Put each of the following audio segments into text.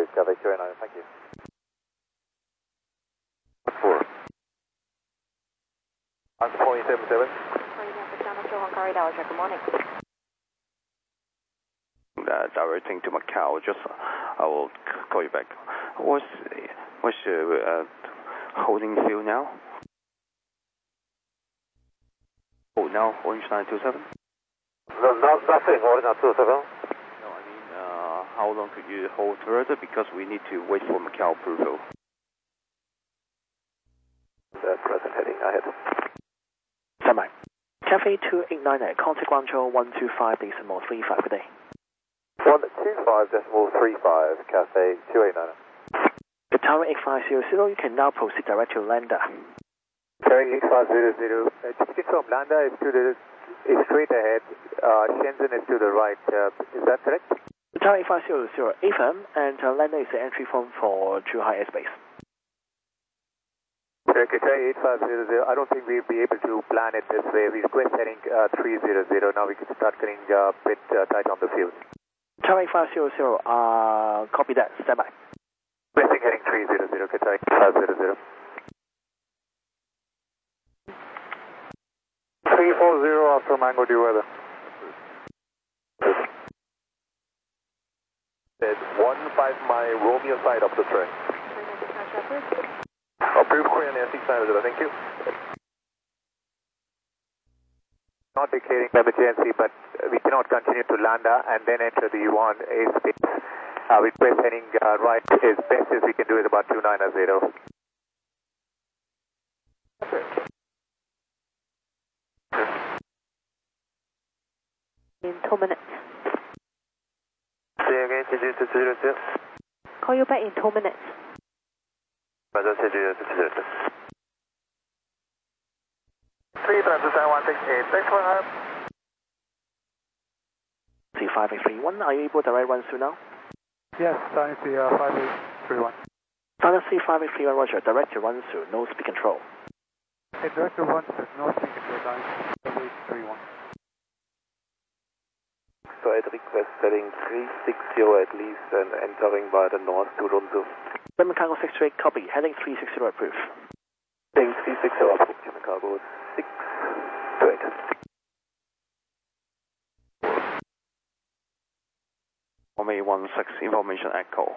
Cruise, Cafe 289, thank you. 4. I'm 477. Good morning. Directing to Macau, just I will call you back. What's the holding field now? Oh, now Orange 927? No, nothing, Orange 927. No, I mean, how long could you hold further? Because we need to wait for Macau approval. The present heading ahead. Standby. Cafe 289, contact Guangzhou 125.35 per day. 125.35, Cafe 289. The tower 8500, you can now proceed direct to Lander. Carrying 8500, just confirm, Lander is straight ahead, Shenzhen is to the right, is that correct? The tower 8500, AFM, and Lander is the entry point for Zhuhai airspace. Okay, Carrying 8500, I don't think we'll be able to plan it this way. We request heading 300, now we can start getting a bit tight on the field. Tower 8500, copy that, standby. Requesting heading 300, Qatar 8500. 340 after Mango due weather. Said 15 my Romeo side of the track. Approved Korean Air 690, thank you. Not declaring emergency, but we cannot continue to Landa and then enter the Yuan airspace. Request heading right as best as we can do is about 290. In 2 minutes. Say again, Jeju to 202. Call you back in 2 minutes. Roger, Jeju to 202. 3-7168, thanks for help. C5831, are you able to direct run through now? Yes, I see 5831. Final C5831, Roger, direct to run through, no speed control. Hey, director 1, no speed control, 5831. So I'd request setting 360 at least and entering by the north to Runzu. German Cargo 628, copy, heading 360 approved. Heading 360 approved, German Cargo 628. May 16 information echo.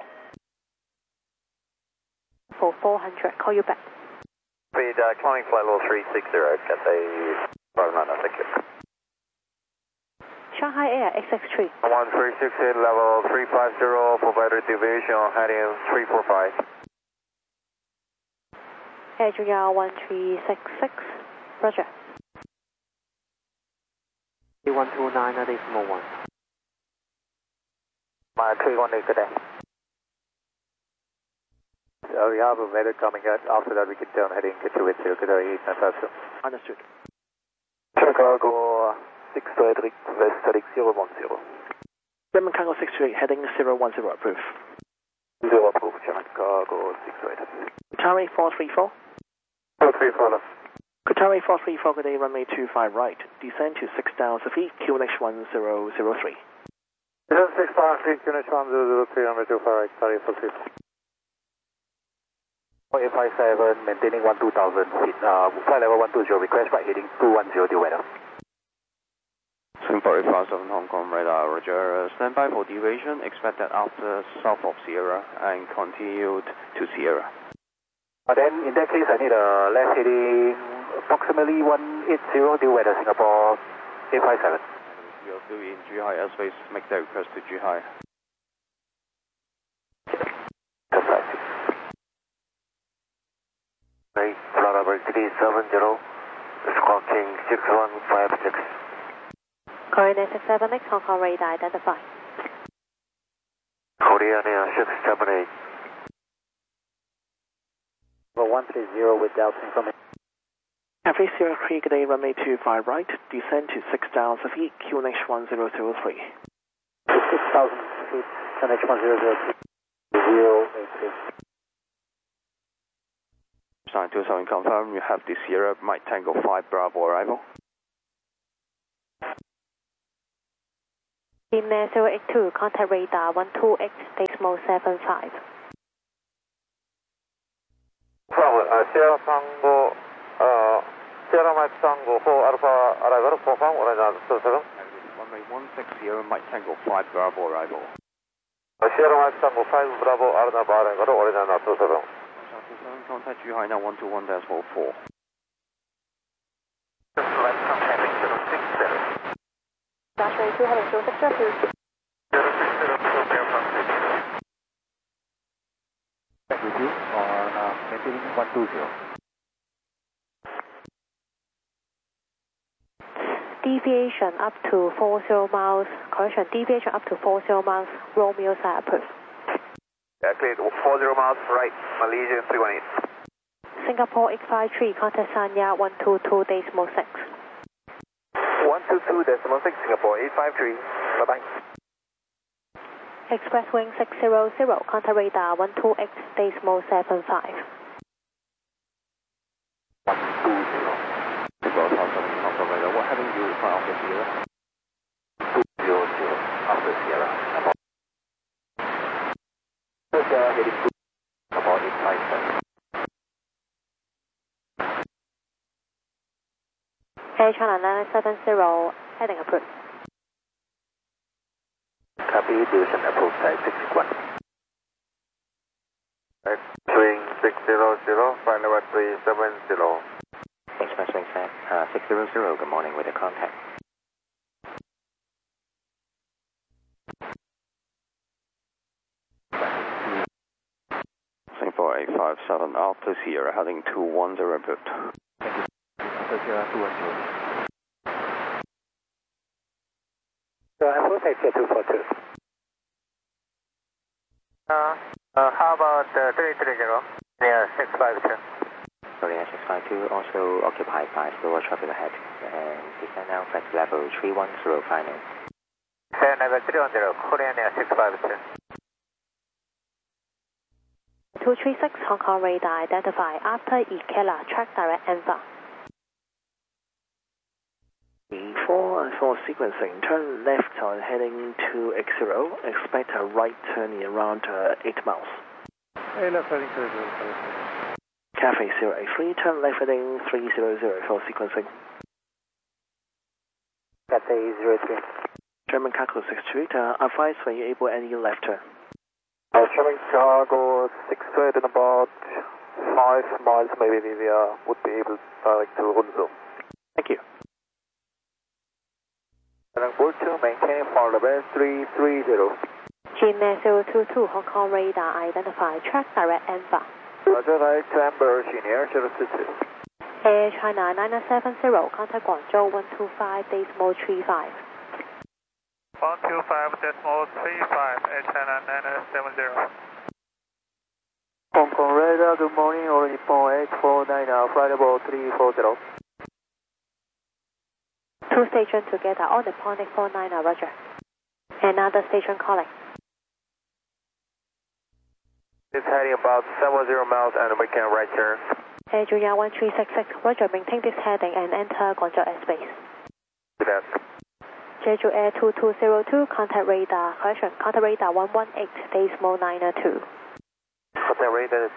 For 400, call you back. Speed climbing flight level 360, Cathay 59, thank you. Shanghai Air XX3. 1368 level 350, provider deviation heading 345. Air Junior 1366, Roger. 129.1. My 318 today. We have a weather coming out. After that, we can turn heading to 280, Qatar 8952. Understood. Chicago 628, request heading 010. German Cargo 628, heading 010 approved. 0 approved, Chicago 628. Qatar 434. 434 left. Qatar 434, good day, runway 25 right. Descend to 6,000 feet, QNH 1003. This is 6,000 feet, QNH 1003, runway 25 right, Qatar 434. 857, maintaining 12,000 feet, flight level 120, request right heading 210 due weather. Singapore 857 Hong Kong radar, Roger. Stand by for deviation, expected after south of Sierra and continued to Sierra. Then in that case, I need a left heading approximately 180 due weather, Singapore 857. We'll do in Zhuhai airspace, make that request to Zhuhai. Flora 370, squawking 6156. Korean Air 678, Hong Kong radar identified. Korean Air 678. 130 with Delta information. Cafe Sierra Creek, good day, runway 25 right. Descend to 6,000 feet, QNH 1003. 6,000 feet, QNH 1003. 083. 927 confirm you have the Sierra Mike Tango 5 Bravo arrival. China 082, contact radar 128 decimal 75. Sierra Tango, Sierra Mike Tango 4 Alpha arrival, perform Orange 27. Runway 160, Mike Tango 5 Bravo arrival. Sierra Mike Tango 5 Bravo Arnab arrival, Orange 27. Contact China 121.4. Dash 2 having 06 With you on maintaining 120. Deviation up to 40 miles, correction, deviation up to 40 miles, Romeo side approved. Clear 40 miles right, Malaysia 318. Singapore 853, contact Sanya 122 decimal 6. 122.6 Singapore 853. Bye bye. Express wing 600, contact radar 128 decimal 75. 120. What heading do you require after Sierra? 200 after Sierra. Sierra heading to about 857. Air China 970, heading approved. Copy, division approved type 61. Swing 600, flight level 370. Express wing 600, good morning with the contact. Singapore 857 Alpha Sierra heading 210 approved. Alpha Sierra 210. Approach type 242. How about 330 near 652? Korea 652 also occupied by slower traffic ahead and descend now flight level 310 final. level 310, Korea near 652. 236 Hong Kong radar identified after Ikela, track direct Enva. Before sequencing, turn left on heading to X0, expect a right turn in around 8 miles. Hey, left heading to Cafe 083, turn left heading 300 for sequencing. Cafe 03. German Cargo 63, advise when you're able any left turn. German Cargo 68 in about 5 miles maybe we would be able to Hunzo. Thank you. Board 2, maintain for the best 330. China 022 Hong Kong radar identified, track direct Enva. Roger, right, Amber, Senior 022. Air China 970, contact Guangzhou 125 decimal 35. 125 decimal 35, Air China 970. Hong Kong radar, good morning, or Nippon 849, flight level 340. 2 stations together on the Ponic 49, roger. Another station calling. It's heading about 70 miles and we can right turn. Air Junior 1366, roger, maintain this heading and enter Guangzhou airspace. Do that. Jeju Air 2202, contact radar, correction, contact radar 118 decimal 902. Contact radar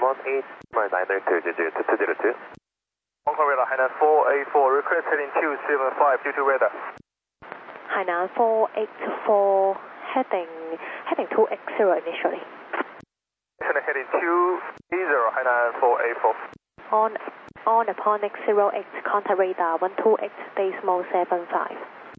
18992, 202. Hong Kong radar, Hainan 484, request heading 275 due to radar. Hainan 484, heading 280 initially. Heading 280, Hainan 484. On Ponic 08, contact radar 128 decimal 75.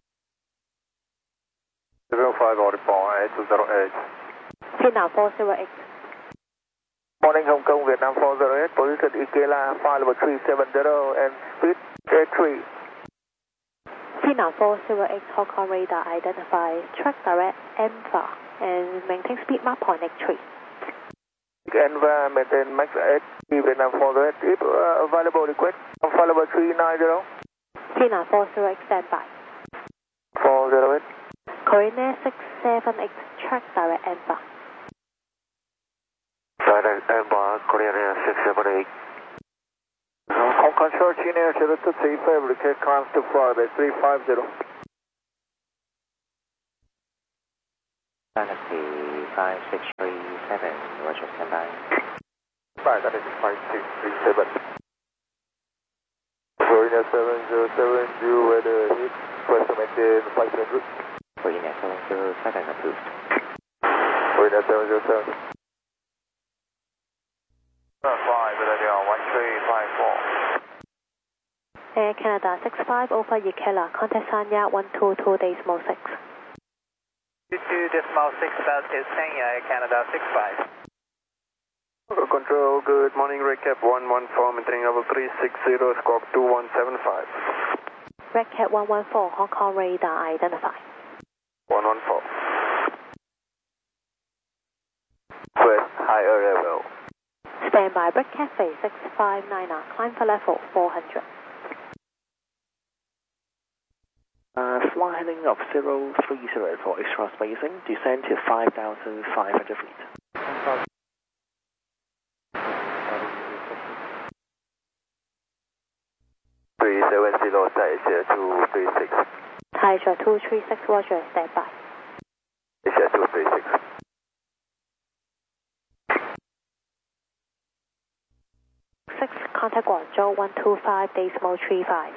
05 on the phone, 208. Vietnam 408. Morning Hong Kong, Vietnam 408, position Ikela, file level 370 and speed 83. Vietnam 408 Hong Kong radar identified, track direct Enva and maintain speed mark point 83. Enva, maintain max 8, Vietnam 408, if available request, file level 390. Vietnam 408 standby. 408. Korean Air 678, track direct Enva. Direct Enva, Korean Air 678. Hong Kong Short China 023, request climbs to fly by 350. Dynasty 5637, Roger, standby. Right, that is 5637. Florida 707, you weather hit, press to maintain flight plan route. Florida 707, approved. Florida 707. 1354. Air Canada 65 over Yekela, contact Sanya 122.6. 22.6, that is Sanya, Air Canada 65. Control, good morning, recap 114, maintaining level 360, squawk 2175. Redcat 114, Hong Kong radar identified. 114. West, higher level. Standby, Red Cafe 659, climb for level 400. Fly heading of 030 for extra spacing, descend to 5,500 feet. 370, Asia 236. Asia 236, Roger, standby. Asia 236. 6, contact Guangzhou 125.35.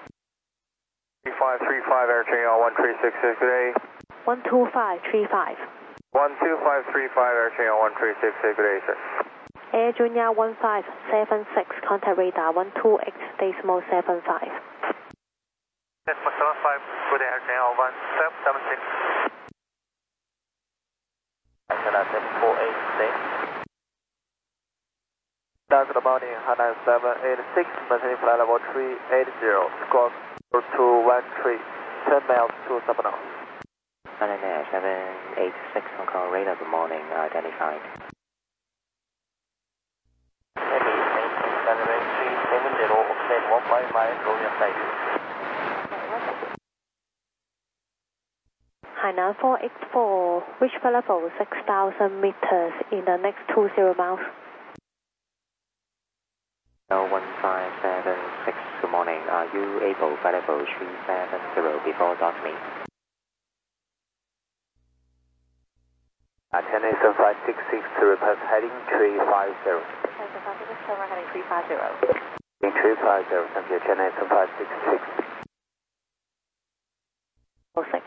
3535, Air Channel 1366, good day. 125.35. 12535, Air Channel 1366, good day, sir. Air Junior 1576, contact radar 128.75. Decimal 75, good day, Air Channel 1776. Canada 748, stay. Down to the morning, Hana 786, maintaining flight level 380, squawk 213, 10 miles to Sabana. Ryanair 786, Hong Kong radar, good morning, identified. Heavy 370, offset 15 miles, Royal side. Hainan 484, reach for level 6,000 meters in the next 20 miles. 1576, good morning. Are you able flight level 370 before docking? Chennai 7566 to request heading 350. Heading 350. Heading 350, thank you. Chennai 7566. 06.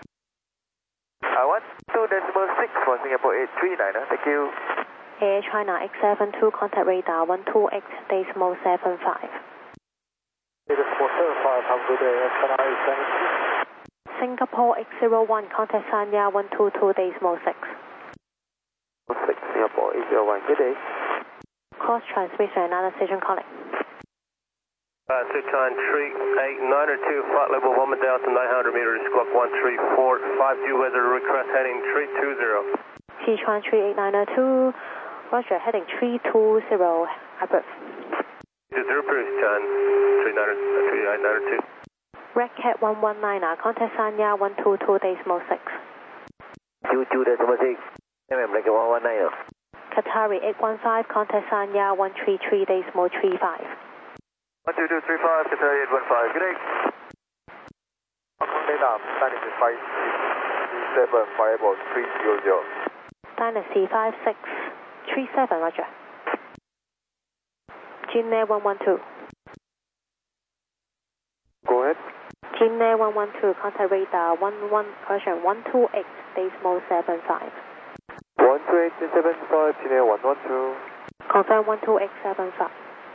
12.6 for Singapore 839, thank you. Air China X72, contact radar 128.75. Decimal 75, have a good day, China 872. Singapore X01, contact Sanya 122.6. 6, Singapore 801, good day. Cross transmission, another station calling. Sichuan 3892, flight level 1,900 meters, squawk 13450, weather request heading 320. Sichuan 3892, Roger, heading 320, above. 20, Sichuan 3892. Red Cat 119, contact Sanya 122.6. 22.6, Red Cat 119. Qatari 815, contact Sanya 133.35. 12235, Qatari 815, good day. Hong Kong radar, Dynasty 5637, variable 300. Dynasty 5637, Roger. Gmail 112. Go ahead. Gmail 112, contact radar 128.75. 128.75, Gmail 112. Confirm 128.75.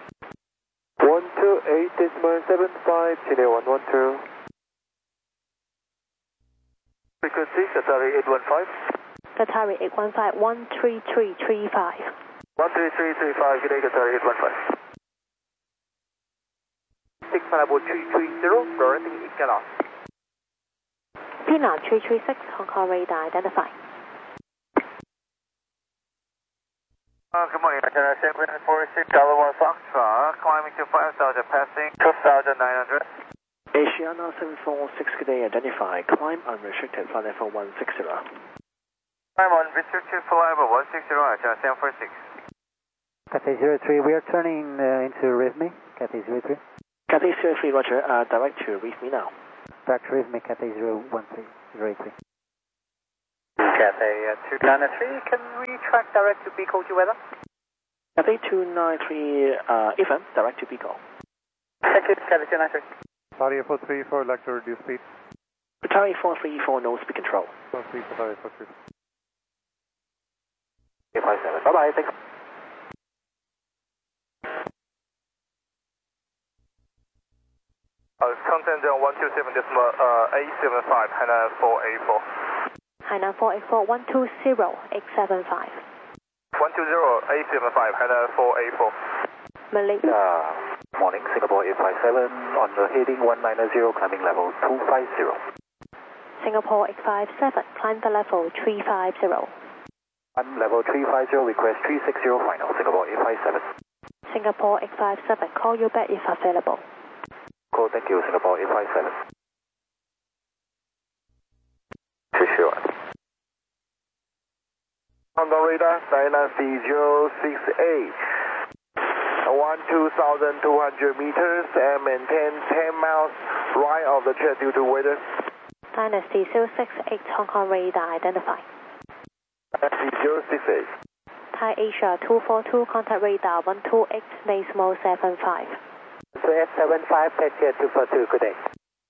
128.75, Gmail 112. Frequency, Qatari 815. Qatari 815, 13335. 13335, good day, Qatari 815. 6 Malibu 330, directing Ikela. Pina 336, Hong Kong radar identified. Good morning, China 746, Delta 1 Foxtrot, climbing to 5,000, passing 2,900. Asiana 746, good day, identified. Climb unrestricted, flight level 160. I'm on restricted flight level 160, China 746. Cathay 03, we are turning into RIVME, Cathay 03. Cathay 03, Roger, direct to reach me now. Direct to RIVME, Cathay 013, 083. Cathay 293, can we track direct to Beagle due weather? Cathay 293 FM, direct to Beagle. Thank you, Cathay 293. Sorry, 434, I'd like to reduce speed. Atari 434, no speed control. 434, sorry, 434. 857, bye-bye, thanks. Content 127.875, Hainan 484. Hainan 484 120 875. 120.875, Hainan 484. Malaysia. Morning, Singapore 857, on the heading 190, climbing level 250. Singapore 857, climb the level 350. On level 350, request 360 final, Singapore 857. Singapore 857, call you back if available. Cool, thank you, Singapore 857. Sure. On the radar, 99068. 12,200 meters and maintain 10 miles right of the jet due to weather. Dynasty 068 Hong Kong radar identify. Dynasty 068. Thai Asia 242 contact radar 128 Nasmo 75. So F75, take care 242, good day.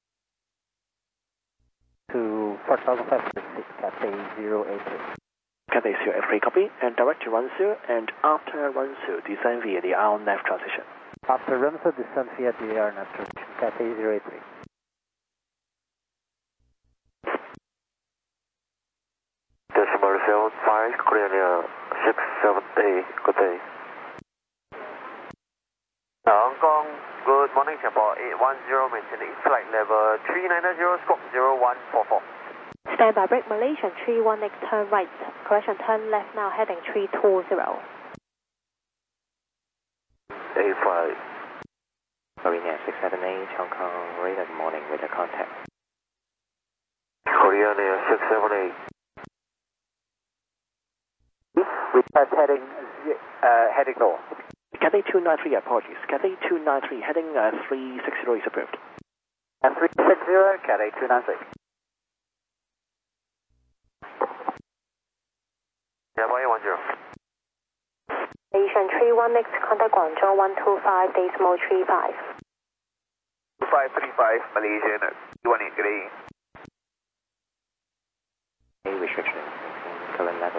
To 4,506, Cathay 083. Cathay 083, copy, and direct to Runsu, and after Runsu, descend via the RNAV transition. After Runsu, descend via the RNAV transition, Cathay 083. Decimal 75, clear near 678, good day. Hong Kong, good morning, Singapore 810, maintaining flight level 390, squawk 0144. Stand by break Malaysian 318 turn right. Correction, turn left now heading 320. 85. Korea 678, Hong Kong radar, good morning, with a contact. Korea near 678. Request heading north. Cathay 293, apologies. Cathay 293, heading 360 is approved. 360, Cathay 293. Yeah, 110. Malaysian 318 contact Guangzhou 125 decimal 35. 2535, Malaysian 318, good day. A restriction, current level.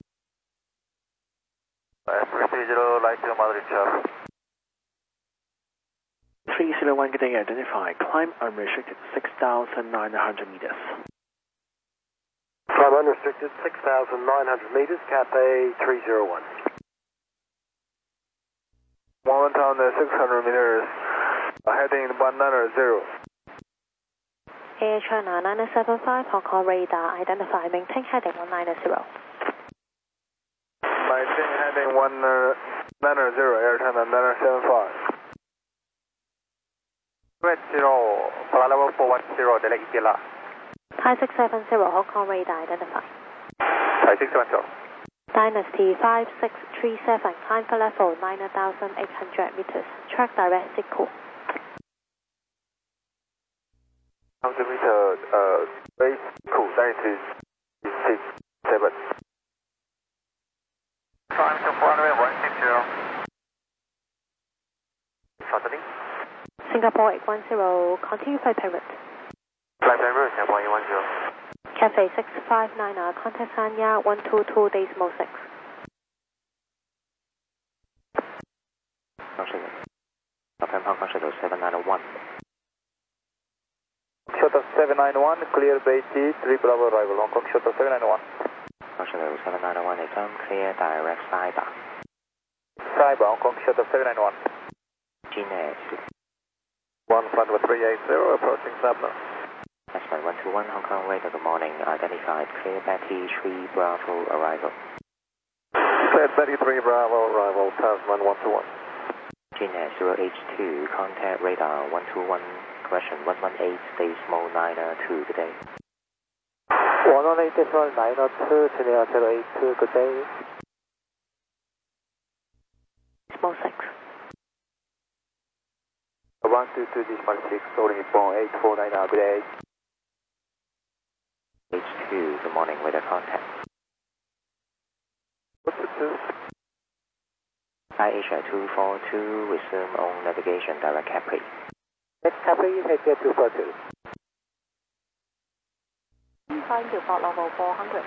330, light to Mother Richard. 301, good day, identify. Climb unrestricted 6,900 meters. Climb unrestricted 6,900 meters, Cathay 301. 1,600 meters, heading 190. Air China 975 Hong Kong radar identify. Maintain heading 190. Maintain heading 190, Air China 975. Red 0, flight level 410, delay ETLR. Thai 670 Hong Kong radar identify. Thai 670. Dynasty 5637, climb for level 9,800 meters. Track direct Siku. 100 meter, base cool, Dynasty 667. Climb to 400, 160. Shortening. Singapore 810, continue flight payment. Flight driver, Singapore 810. Cathay 659, contact Sanya 122 decimal 6. Confirm Hong Kong Shuttle 791. Shuttle 791, clear base T, 3 Bravo arrival, Hong Kong Shuttle 791. Hong Kong Shuttle 791, FM, clear direct Cyber. Cyber, Hong Kong Shuttle 791. GNet. 1 flight with 380, approaching Sabna. Aspen 121, Hong Kong radar, good morning, identified, clear Betty 3 Bravo arrival. Clear Betty 3 Bravo arrival, Tasman 121. GNet 0H2, contact radar 121, correction 118, decimal 902, good day. 118 decimal 902, Chennai 082, good day. Decimal 6. 122 decimal 6, holding Nippon 849, good day. H2, 2, good morning, weather contact. What's the 2? Thai Asia 242, resume on navigation, direct Capri. Next Capri, head gate 242. Flying to Fort Level 400.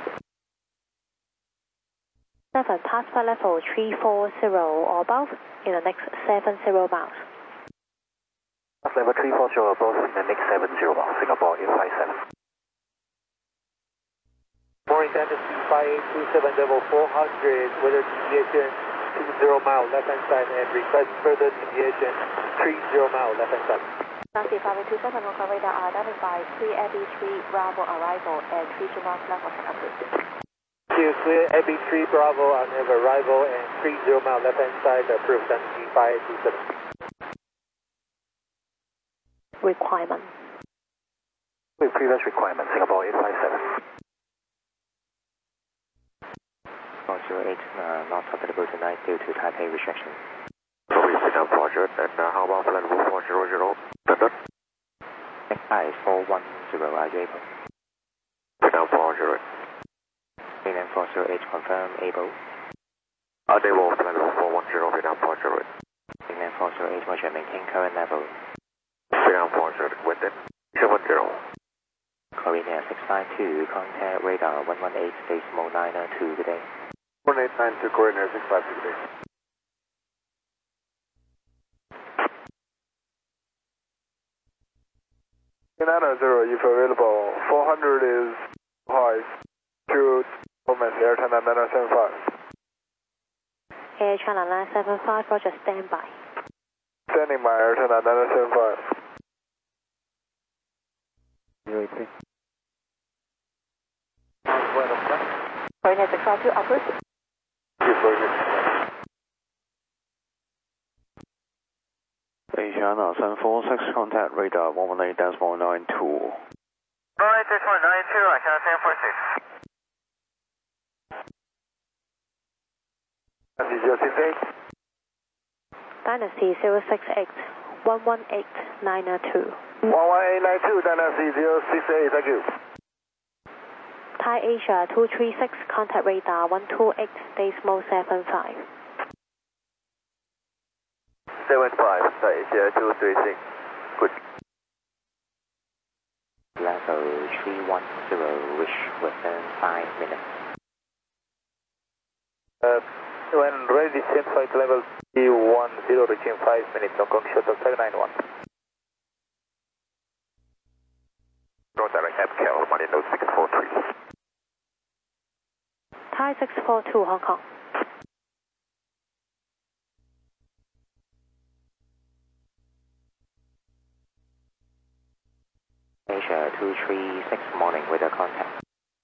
7, pass flight level 340 or above in the next 70 miles. Pass level 340 above in the next 70 miles, Singapore 857. Morning, Dynasty 5827 level 400, weather deviation 20 mile left hand side and request further deviation 30 mile left hand side. Dynasty 5827 local radar identified 3AB3 Bravo arrival and 3 miles left of approved. Clear AB3 Bravo on arrival and 30 mile left hand side approved Dynasty 5827. Requirement. With previous requirement, Singapore 857. 408, not available tonight due to Taipei restriction. Sorry, sit down 400, and how about flight level 400? XI 410, are you able? Sit down 400. Mainland 408, confirm able. Unable, flight level 410, sit down 400. Mainland 408, Roger, maintain current level. Sit down 400, wind 70. Korea 652, contact radar 118, decimal 902, good day. 1892, Korea 652, good day. if available. 400 is high to Performance Air China 9975. Air China 975, Roger, stand by. Standing by Air China 9975. UAT. Korea 652, upward. Asiana 746, contact radar 118.92. Alright, 6.92, Asiana 746. Dynasty 068, 118.902. 11892, Dynasty 068, thank you. Thai Asia 236, contact radar 128, decimal 75. 75, Thai Asia 236. Good. Level 310, wish within 5 minutes. When ready, same flight level 310, reaching 5 minutes, Hong Kong shuttle 791. Direct MCAL, Marino 643. Thai 642, Hong Kong. Asia 236, morning with a contact.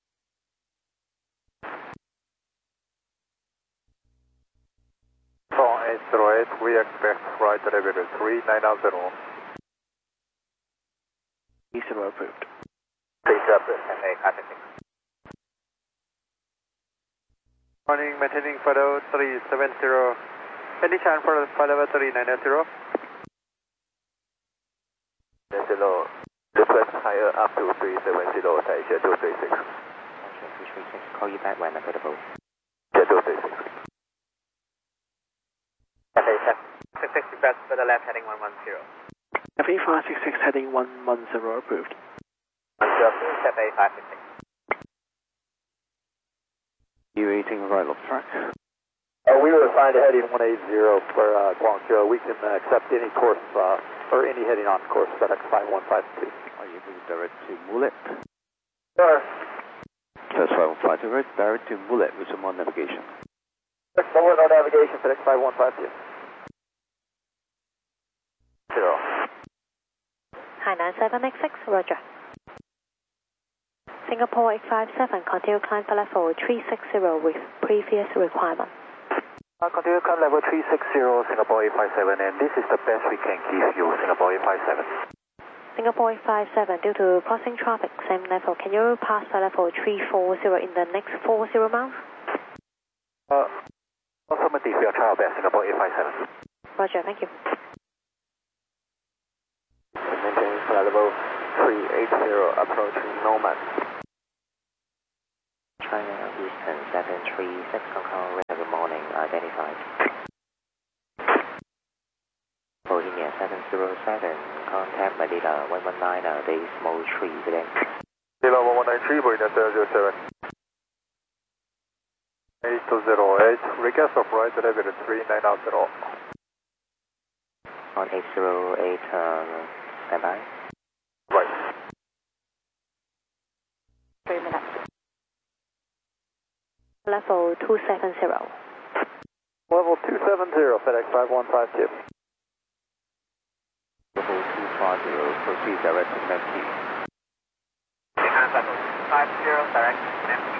For 808, we expect right level 390. Zero approved. Please up and make attending. Morning, maintaining photo 370. Any chance for flight level 390? Hello. Request higher up to 370, Thai Asia 236. Asia 236, call you back when available. Asia 236. FA 660 press for the left heading 110. FA 566 heading 110 approved. FA 566. U18 right of track. We were assigned to heading 180 for Guangzhou. We can accept any course or any heading on course, FedEx 5152. Are you able to direct to Mulet? Sure. That's 5152, direct to Mulet with some more navigation. Forward no navigation, FedEx 5152. 0. Hi 9786, Roger. Singapore 857, continue climb for level 360 with previous requirement. Continue climb level 360, Singapore 857, and this is the best we can give you, Singapore 857. Singapore 857, due to crossing traffic, same level, can you pass for level 340 in the next 40 miles? Affirmative, we are trying our best, Singapore 857. Roger, thank you. Maintaining flight level 380, approaching Nomad. 736 Hong Kong radar, good morning, identified. Bohemia 707, contact Manila 119, Decimal 3, good day. Manila 1193, Bohemia 707. 8208, request of right level 390. On 808, standby. Right. 3 minutes. Level 270. Level 270, FedEx 5152. Level 250, proceed direct to Memphis. 50, direct Memphis,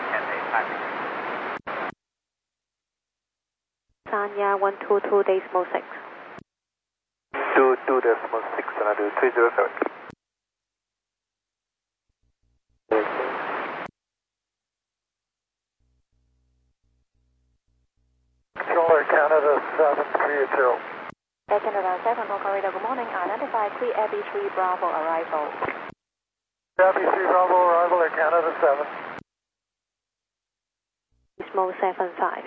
10 Sanya 122 Decimal 6. 22.6 and I do 307. Controller Canada 730. Air Canada 7 Hong Kong radar, good morning, identified 3 AB3 Bravo arrival. AB3 Bravo arrival at Canada 7. Decimal 75.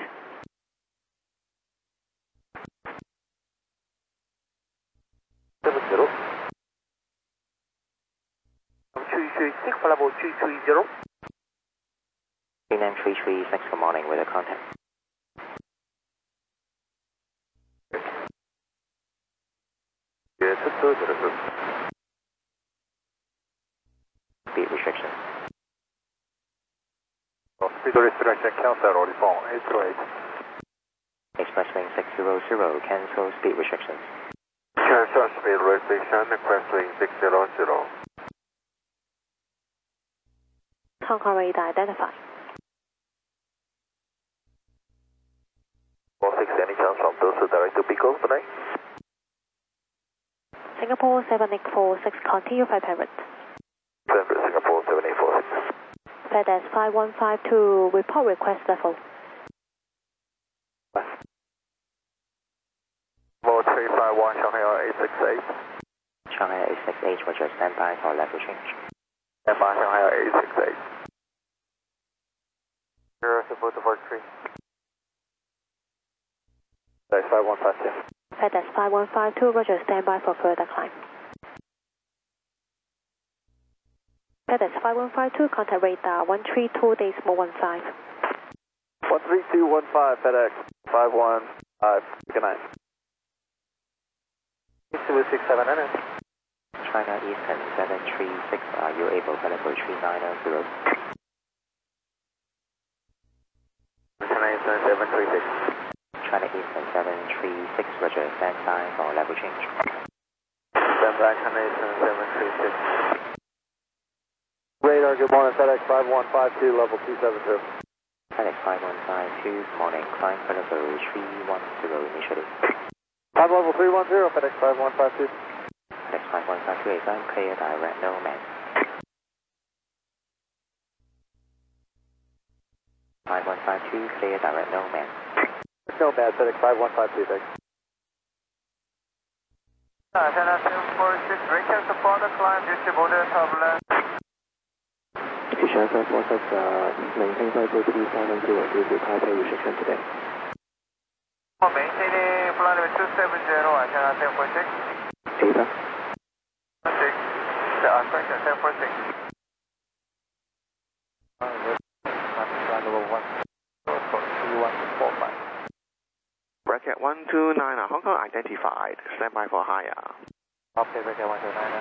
Level 336, level 330. 39336, good morning, with a contact. Yes, it's good. Speed restriction. Speed restriction cancel on the phone, 828. Expresswing 600, cancel speed restrictions. Cancel speed restriction, Expresswing 600. Hong Kong radar identified. 46, any chance from those direct to Pico today? Singapore 7846, continue flight parent. Singapore 7846. FedEx 5152, report request level. Level 351, Shanghai 868. Shanghai 868, roger, standby for level change. Standby, Shanghai 868. 0, support to 43. FedEx 5152. FedEx 5152, roger, standby for further climb. FedEx 5152, contact radar 132 Decimal 15. 13215, FedEx 515, good night. 267NS. China Eastern 736, are you able to level 390? China Eastern 736. China Eastern 736, roger, standby for level change. Standby, China Eastern 736. Radar, good morning, FedEx 5152, level 272. FedEx 5152, good morning, climb for level 310 initially. Climb level 310, FedEx 5152. FedEx 5152, is clear, direct, no man. 5152, clear, direct, no man. No man, FedEx 5152, thanks. China 746, request upon the climb, distributed turbulence. China 746, maintain flight 3770 due to Taipei restriction today. Maintaining flight level 270, China 746. Data. 6, correction 746. Flight level 1, 3145. Bracket 129, Hong Kong identified. Standby for higher. Okay, bracket 129.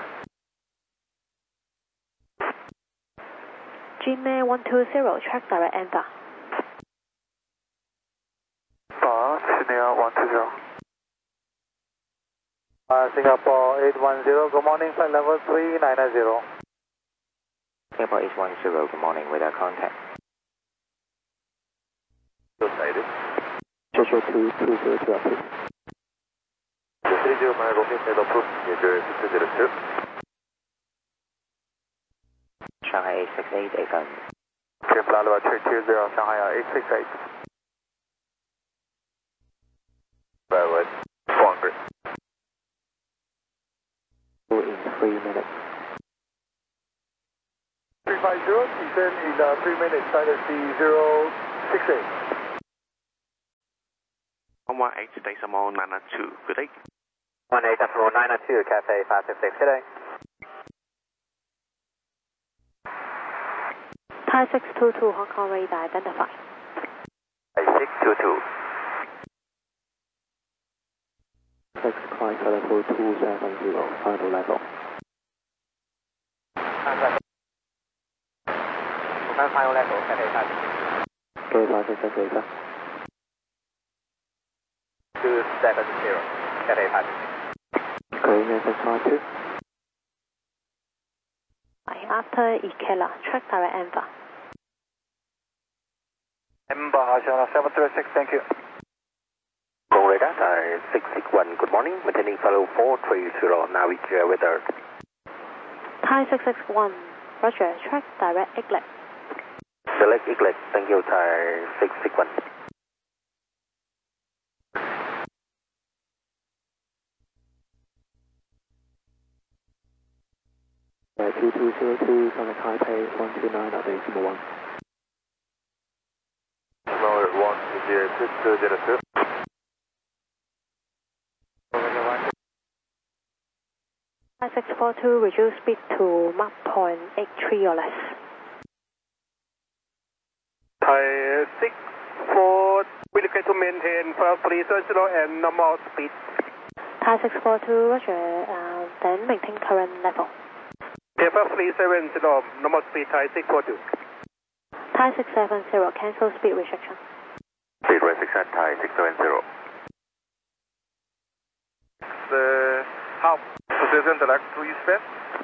Gmail 120, track direct enter. Senior 120. Singapore 810, good morning, flight level 390. Singapore 810, good morning, with a contact. Excited. Joshua 2202, approved. 30 mile located approved, schedule 202. Shanghai 868, affirm. Trim flight level 320, Shanghai 868. Forward 400. In 3 minutes. 350, descend in 3 minutes, silence 68. 118 decimal 902. Good day. 18.902, Cafe 556, good day. Thai 622 Hong Kong radar identified. 622. 6 climb for level 270, final level. Final level, Cafe 556. Okay, 556 later. 270, Cafe 556. Green FX52. After Ikela, track direct Enver. Ember Asiana 736, thank you. Go radar, 661, good morning. Maintaining follow 430, Navigate weather. Thai 661, Roger, track direct Iglet. Select Iglet, thank you, Thai 661. Yeah, 2202 from the Taipei 129 at decimal 1. Lower 102. Thai 642, reduce speed to Mach point 83 or less. Thai 64, we look to maintain for 330 and normal speed. Thai 642, Roger, then maintain current level. Paper 370, normal speed, Thai 642. Thai 670, cancel speed restriction. Speed restriction, Thai 670. Half position direct to east west.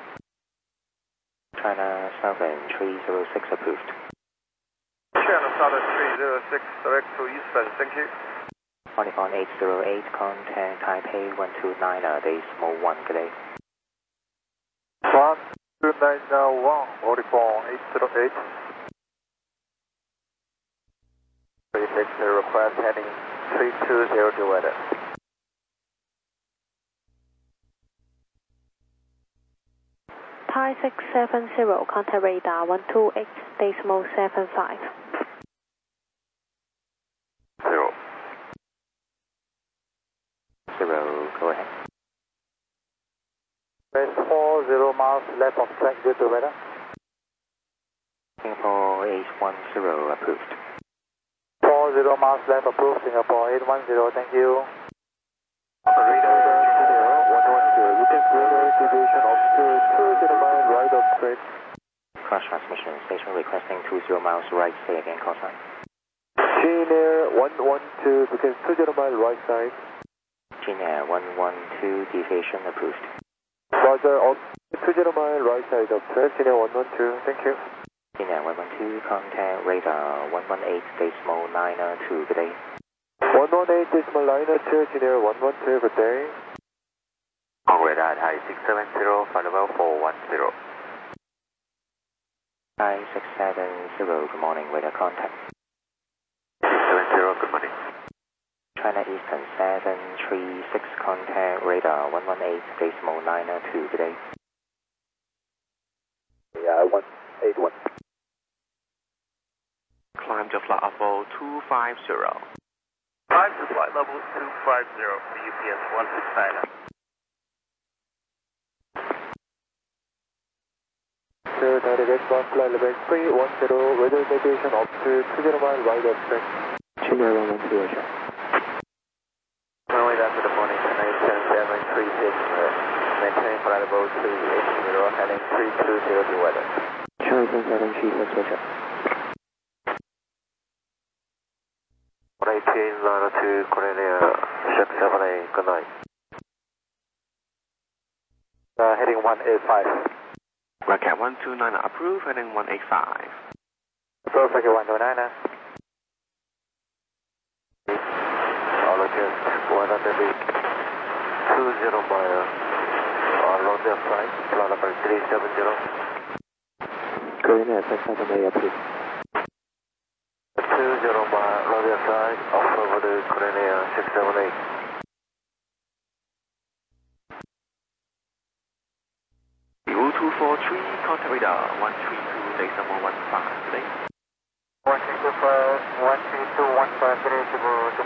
China Southern 306 approved. China Southern 306 direct to east west, thank you. Polygon 808, contact Taipei 129, decimal 1, good day. 129.1, Polygon 808. 360 request heading 320 to weather. Thai 670, contact radar 128, decimal 75. 0. 0, go ahead. Base 40 miles left of track due to weather. Singapore 810 approved. 40 miles left approved, Singapore 810, thank you. Operator 112, you can further deviation of 20 miles right of track. Cross transmission station requesting 20 miles right, say again, call sign. Chinair 112, because 20 miles right side. Chinair 112, deviation approved. Roger, on 20 miles right side of track, Chinair 112, thank you. Chinair 112, contact radar 118, decimal 902, good day. 118 decimal 902, Chinair 112, good day. On radar, Thai 670, final level 410. Thai 670, good morning, radar contact. 670, good morning. China Eastern 736, contact radar 118, decimal 902, good day. Yeah, 181. Climb to flight level 250. Climb to flight level 250, UPS 169. Sir, direct one flight level 310, weather indication up to 20 miles right of track. Chinair 112, Roger. Runway down to the morning, Chennai 7736, maintaining flight level 380, heading 320 to weather. China 736, Roger. 118, line 2, Cornelia, 678, good night. Heading 185. Racket 129 approved, heading 185. Perfect, 129. Allocate 120 miles. Along the flight, flight number 370. Green FX78 approved. 20 miles, along the flight, off over the Cornelia 678. U243, contact radar 132, decimal 15, today. 1 13215, 13215,